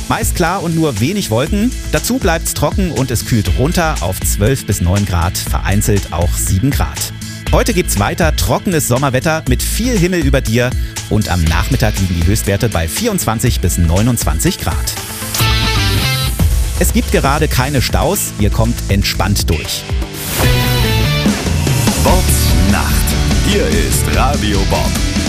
Meist klar und nur wenig Wolken. Dazu bleibt's trocken und es kühlt runter auf 12 bis 9 Grad, vereinzelt auch 7 Grad. Heute gibt's weiter trockenes Sommerwetter mit viel Himmel über dir und am Nachmittag liegen die Höchstwerte bei 24 bis 29 Grad. Es gibt gerade keine Staus, ihr kommt entspannt durch. Bobs Nacht. Hier ist Radio Bob.